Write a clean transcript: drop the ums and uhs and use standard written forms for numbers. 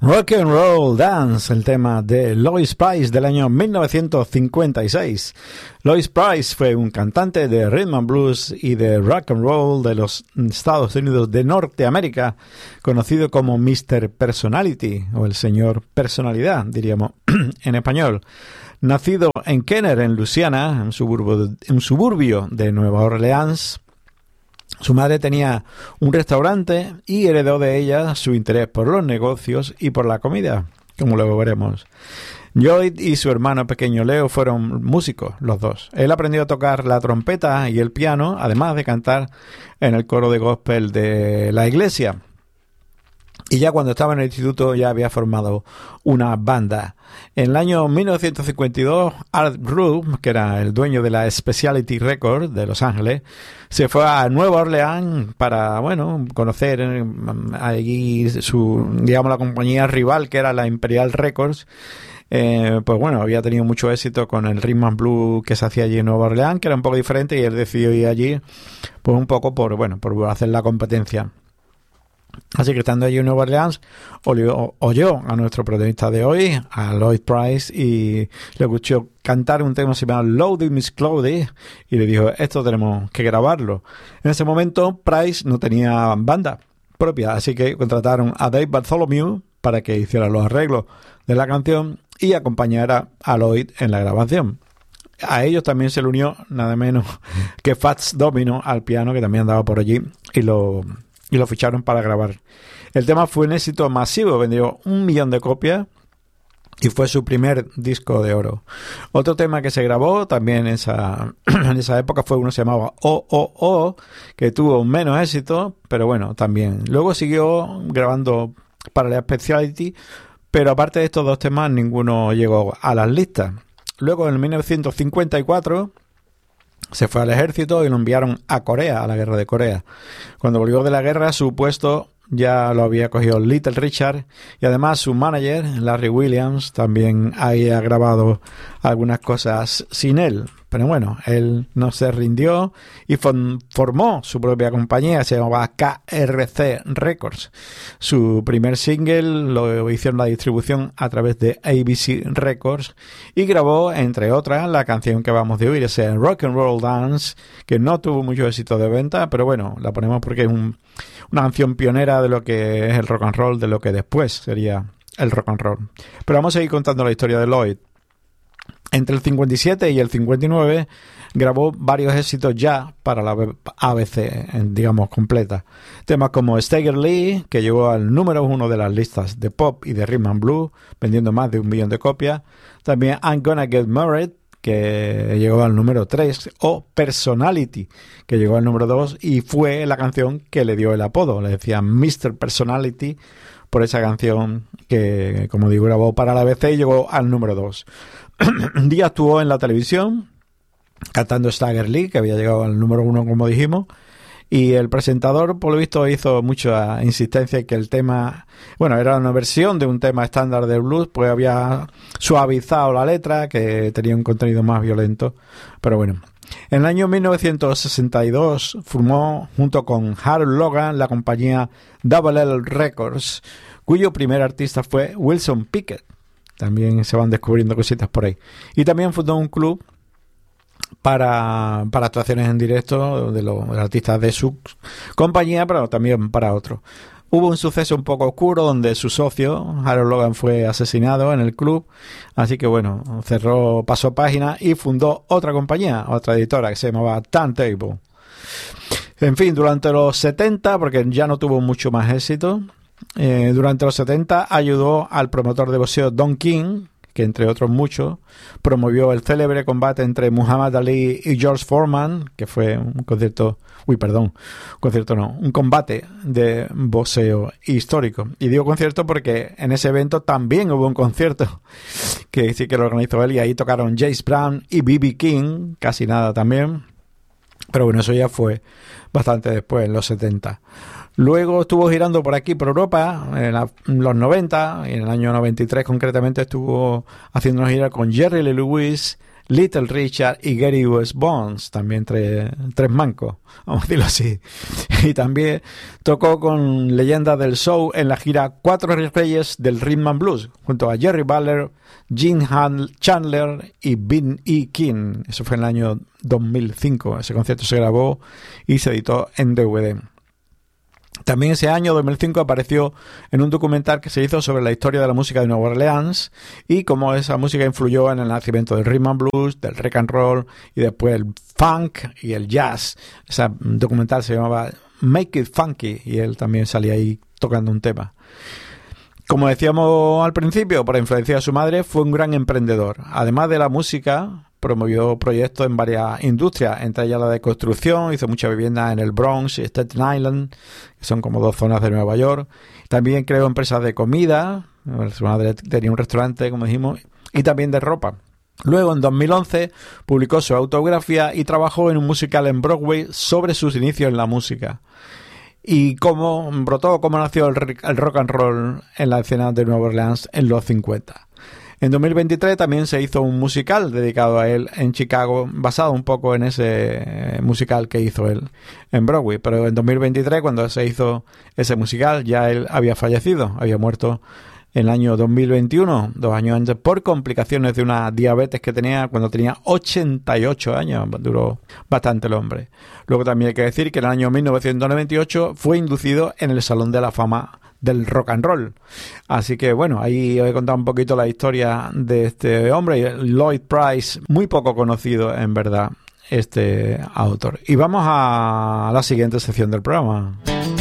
Rock and Roll Dance, el tema de Louis Price del año 1956. Louis Price fue un cantante de rhythm and blues y de rock and roll de los Estados Unidos de Norteamérica, conocido como Mr. Personality, o el señor Personalidad, diríamos en español. Nacido en Kenner, en Luisiana, un suburbio de Nueva Orleans. Su madre tenía un restaurante y heredó de ella su interés por los negocios y por la comida, como luego veremos. Lloyd y su hermano pequeño Leo fueron músicos, los dos. Él aprendió a tocar la trompeta y el piano, además de cantar en el coro de gospel de la iglesia. Y ya cuando estaba en el instituto ya había formado una banda. En el año 1952, Art Ruth, que era el dueño de la Specialty Records de Los Ángeles, se fue a Nueva Orleans para, conocer allí la compañía rival, que era la Imperial Records. Había tenido mucho éxito con el rhythm and blues que se hacía allí en Nueva Orleans, que era un poco diferente, y él decidió ir allí, pues un poco por hacer la competencia. Así que estando allí en Nueva Orleans, oyó a nuestro protagonista de hoy, a Lloyd Price, y le escuchó cantar un tema que se llama Loaded Miss Cloudy, y le dijo, esto tenemos que grabarlo. En ese momento, Price no tenía banda propia, así que contrataron a Dave Bartholomew para que hiciera los arreglos de la canción y acompañara a Lloyd en la grabación. A ellos también se le unió nada menos que Fats Domino al piano, que también andaba por allí, y lo ficharon para grabar. El tema fue un éxito masivo, vendió 1 millón de copias y fue su primer disco de oro. Otro tema que se grabó también en esa época fue uno que se llamaba O, que tuvo menos éxito, pero bueno, también. Luego siguió grabando para la Specialty, pero aparte de estos dos temas, ninguno llegó a las listas. Luego, en 1954... se fue al ejército y lo enviaron a Corea, a la guerra de Corea. Cuando volvió de la guerra, su puesto ya lo había cogido Little Richard, y además su manager, Larry Williams, también había grabado algunas cosas sin él. Pero bueno, él no se rindió y formó su propia compañía, se llamaba KRC Records. Su primer single lo hicieron la distribución a través de ABC Records y grabó, entre otras, la canción que vamos de oír, ese Rock and Roll Dance, que no tuvo mucho éxito de venta, pero bueno, la ponemos porque es una canción pionera de lo que es el rock and roll, de lo que después sería el rock and roll. Pero vamos a seguir contando la historia de Lloyd. Entre el 57 y el 59 grabó varios éxitos ya para la ABC, digamos, completa. Temas como Stagger Lee, que llegó al número 1 de las listas de pop y de rhythm and blues, vendiendo más de 1 millón de copias. También I'm Gonna Get Married, que llegó al número 3, o Personality, que llegó al número 2 y fue la canción que le dio el apodo. Le decían Mr. Personality por esa canción que, como digo, grabó para la ABC y llegó al número 2. Un día actuó en la televisión cantando Stagger Lee, que había llegado al número 1, como dijimos, y el presentador, por lo visto, hizo mucha insistencia en que el tema, era una versión de un tema estándar del blues, pues había suavizado la letra, que tenía un contenido más violento, pero bueno. En el año 1962 formó, junto con Harold Logan, la compañía Double L Records, cuyo primer artista fue Wilson Pickett. También se van descubriendo cositas por ahí. Y también fundó un club para actuaciones en directo de los artistas de su compañía, pero también para otros. Hubo un suceso un poco oscuro donde su socio, Harold Logan, fue asesinado en el club. Así que pasó página y fundó otra compañía, otra editora que se llamaba Turntable. En fin, durante los 70, porque ya no tuvo mucho más éxito, durante los 70 ayudó al promotor de boxeo Don King, que entre otros muchos promovió el célebre combate entre Muhammad Ali y George Foreman, que fue un combate de boxeo histórico. Y digo concierto porque en ese evento también hubo un concierto que sí que lo organizó él, y ahí tocaron James Brown y B.B. King, casi nada también. Pero bueno, eso ya fue bastante después, en los 70. Luego estuvo girando por aquí, por Europa, en los 90, y en el año 93 concretamente estuvo haciendo una gira con Jerry Lee Lewis Little Richard y Gary Washburn, también tres mancos, vamos a decirlo así. Y también tocó con leyendas del soul en la gira Cuatro Reyes del Rhythm and Blues, junto a Jerry Butler, Gene Chandler y B.B. King. Eso fue en el año 2005. Ese concierto se grabó y se editó en DVD. También ese año, 2005, apareció en un documental que se hizo sobre la historia de la música de Nueva Orleans y cómo esa música influyó en el nacimiento del rhythm and blues, del rock and roll y después el funk y el jazz. Ese documental se llamaba Make It Funky y él también salía ahí tocando un tema. Como decíamos al principio, por influencia de su madre, fue un gran emprendedor. Además de la música, promovió proyectos en varias industrias, entre ellas la de construcción, hizo muchas viviendas en el Bronx y Staten Island, que son como dos zonas de Nueva York. También creó empresas de comida, su madre tenía un restaurante, como dijimos, y también de ropa. Luego, en 2011, publicó su autobiografía y trabajó en un musical en Broadway sobre sus inicios en la música. Y cómo nació el rock and roll en la escena de Nueva Orleans en los 50. En 2023 también se hizo un musical dedicado a él en Chicago, basado un poco en ese musical que hizo él en Broadway. Pero en 2023, cuando se hizo ese musical, ya él había fallecido, había muerto en el año 2021, 2 años antes, por complicaciones de una diabetes que tenía cuando tenía 88 años. Duró bastante el hombre. Luego también hay que decir que en el año 1998 fue inducido en el Salón de la Fama del Rock and Roll. Así que bueno, ahí os he contado un poquito la historia de este hombre, Lloyd Price, muy poco conocido en verdad, este autor. Y vamos a la siguiente sección del programa.